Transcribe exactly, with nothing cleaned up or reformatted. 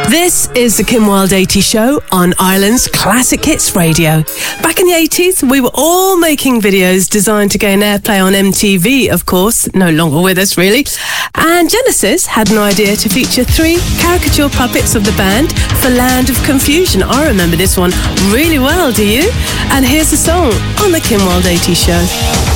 This is the Kim Wilde eighties Show on Ireland's Classic Hits Radio. Back in the eighties, we were all making videos designed to gain airplay on M T V, of course, no longer with us really. And Genesis had an idea to feature three caricature puppets of the band for Land of Confusion. I remember this one really well, do you? And here's the song on the Kim Wilde eighties Show.